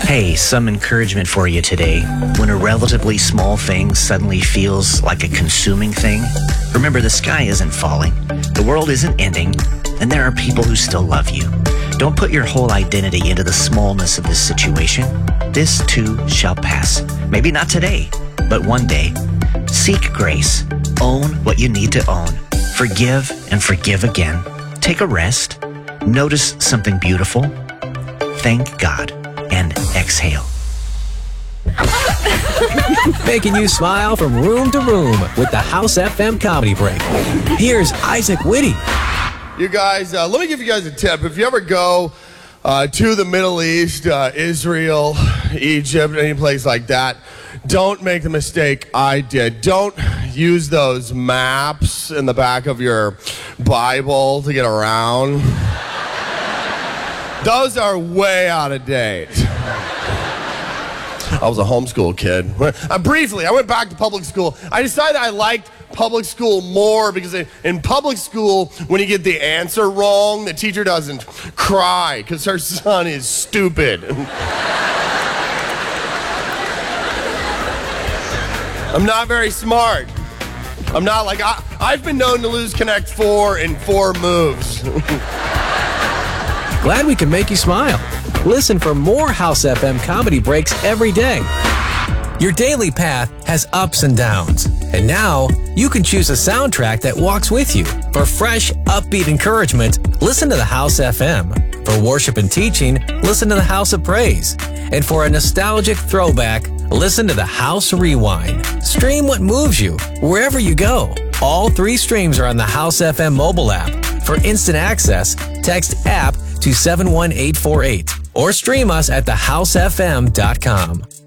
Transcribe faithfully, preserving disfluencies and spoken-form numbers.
Hey, some encouragement for you today. When a relatively small thing suddenly feels like a consuming thing, remember the sky isn't falling, the world isn't ending, and there are people who still love you. Don't put your whole identity into the smallness of this situation. This too shall pass. Maybe not today, but one day. Seek grace. Own what you need to own. Forgive and forgive again. Take a rest. Notice something beautiful. Thank God. And exhale. Making you smile from room to room with the House F M Comedy Break. Here's Isaac Whitty. You guys, uh, let me give you guys a tip. If you ever go uh, to the Middle East, uh, Israel, Egypt, any place like that, don't make the mistake I did. Don't use those maps in the back of your Bible to get around. Those are way out of date. I was a homeschool kid. Uh, briefly, I went back to public school. I decided I liked public school more because in public school, when you get the answer wrong, the teacher doesn't cry because her son is stupid. I'm not very smart. I'm not like, I, I've been known to lose Connect Four in four moves. Glad we can make you smile. Listen for more House F M Comedy Breaks every day. Your daily path has ups and downs, and now you can choose a soundtrack that walks with you. For fresh, upbeat encouragement, listen to the House F M. For worship and teaching, listen to the House of Praise. And for a nostalgic throwback, listen to the House Rewind. Stream what moves you wherever you go. All three streams are on the House F M mobile app. For instant access, text app to seven one eight four eight or stream us at the house f m dot com.